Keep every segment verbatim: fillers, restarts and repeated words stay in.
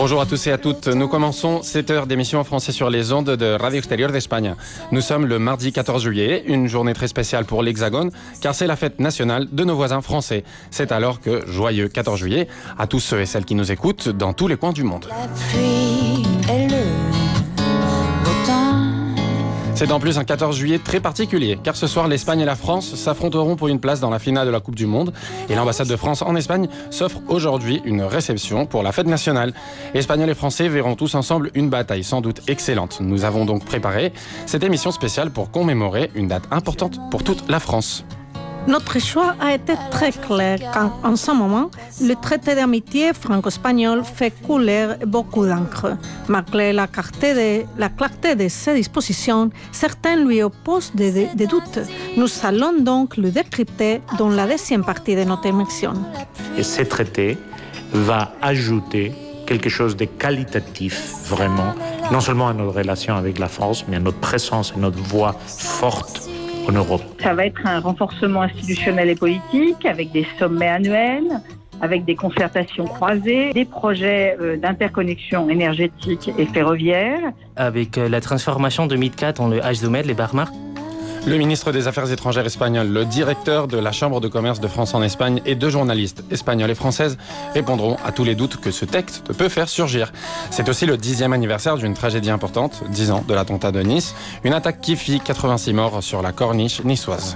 Bonjour à tous et à toutes. Nous commençons cette heure d'émission en français sur les ondes de Radio Extérieure d'Espagne. Nous sommes le mardi quatorze juillet, une journée très spéciale pour l'Hexagone, car c'est la fête nationale de nos voisins français. C'est alors que, joyeux quatorze juillet, à tous ceux et celles qui nous écoutent dans tous les coins du monde. La pluie et le beau temps. C'est en plus un quatorze juillet très particulier, car ce soir, l'Espagne et la France s'affronteront pour une place dans la finale de la Coupe du Monde. Et l'ambassade de France en Espagne s'offre aujourd'hui une réception pour la fête nationale. Espagnols et Français verront tous ensemble une bataille sans doute excellente. Nous avons donc préparé cette émission spéciale pour commémorer une date importante pour toute la France. Notre choix a été très clair quand, en ce moment, le traité d'amitié franco-espagnol fait couler beaucoup d'encre. Malgré la clarté de, la clarté de ses dispositions, certains lui opposent des, des, des doutes. Nous allons donc le décrypter dans la deuxième partie de notre émission. Et ce traité va ajouter quelque chose de qualitatif, vraiment, non seulement à notre relation avec la France, mais à notre présence et notre voix forte en Europe. Ça va être un renforcement institutionnel et politique avec des sommets annuels, avec des concertations croisées, des projets euh, d'interconnexion énergétique et ferroviaire. Avec euh, la transformation de MidCat en le H deux M E D, les Barmark. Le ministre des Affaires étrangères espagnol, le directeur de la Chambre de commerce de France en Espagne et deux journalistes espagnols et françaises répondront à tous les doutes que ce texte peut faire surgir. C'est aussi le dixième anniversaire d'une tragédie importante, dix ans de l'attentat de Nice, une attaque qui fit quatre-vingt-six morts sur la corniche niçoise.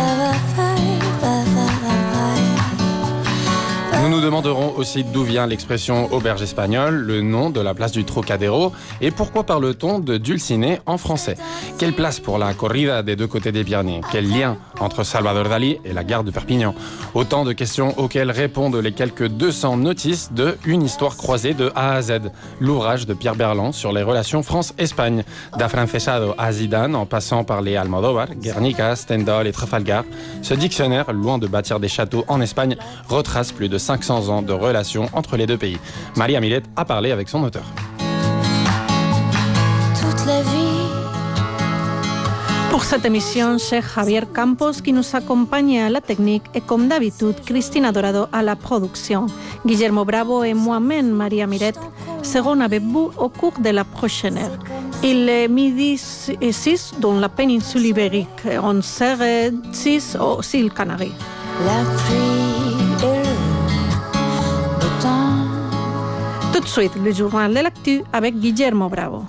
Nous nous demanderons aussi d'où vient l'expression auberge espagnole, le nom de la place du Trocadéro et pourquoi parle-t-on de dulciné en français. Quelle place pour la corrida des deux côtés des Pyrénées? Quel lien entre Salvador Dalí et la gare de Perpignan? Autant de questions auxquelles répondent les quelques deux cents notices de Une histoire croisée de A à Z, l'ouvrage de Pierre Berland sur les relations France-Espagne. D'Afrancesado à Zidane, en passant par les Almodóvar, Guernica, Stendhal et Trafalgar, ce dictionnaire, loin de bâtir des châteaux en Espagne, retrace plus de cinq cents ans de relations entre les deux pays. Maria Milet a parlé avec son auteur. Toute la vie. Pour cette émission, c'est Javier Campos qui nous accompagne à la technique et comme d'habitude, Cristina Dorado à la production. Guillermo Bravo et moi-même, Maria Miret, seront avec vous au cours de la prochaine heure. Il est midi six dans la péninsule ibérique, onze heures six aux îles Canaries. La pluie et le beau temps. Tout de suite, le journal de l'actu avec Guillermo Bravo.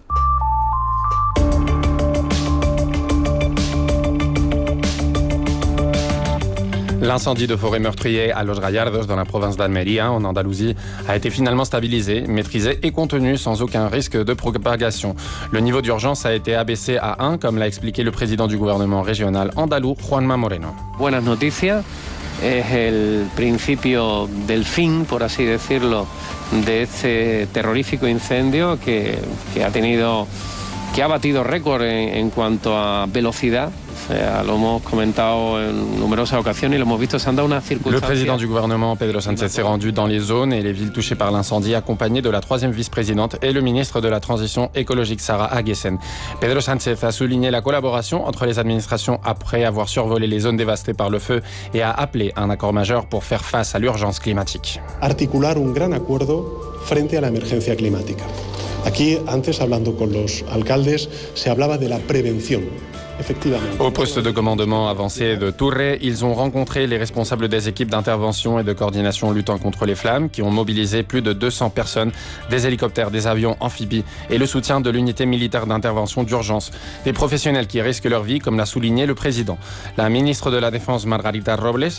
L'incendie de forêt meurtrier à Los Gallardos, dans la province d'Almería, en Andalousie, a été finalement stabilisé, maîtrisé et contenu sans aucun risque de propagation. Le niveau d'urgence a été abaissé à un, comme l'a expliqué le président du gouvernement régional andalou, Juanma Moreno. Buenas noticias. Es el principio del fin, por así decirlo, de este terrorífico incendio que, que ha tenido, que ha batido récord en, en cuanto a velocidad. O sea, lo hemos comentado en numerosas ocasiones y lo hemos visto, se han dado unas circunstancias. Le président du gouvernement, Pedro Sánchez, s'est rendu dans les zones et les villes touchées par l'incendie, accompagné de la troisième vice-présidente et le ministre de la Transition écologique, Sara Aguesen. Pedro Sánchez a souligné la collaboration entre les administrations après avoir survolé les zones dévastées par le feu et a appelé un accord majeur pour faire face à l'urgence climatique. Articular un gran acuerdo frente a la emergencia climática. Aquí, antes, hablando con los alcaldes, se hablaba de la prevención. Au poste de commandement avancé de Touré, ils ont rencontré les responsables des équipes d'intervention et de coordination luttant contre les flammes qui ont mobilisé plus de deux cents personnes, des hélicoptères, des avions amphibies et le soutien de l'unité militaire d'intervention d'urgence. Des professionnels qui risquent leur vie, comme l'a souligné le président. La ministre de la Défense, Margarita Robles,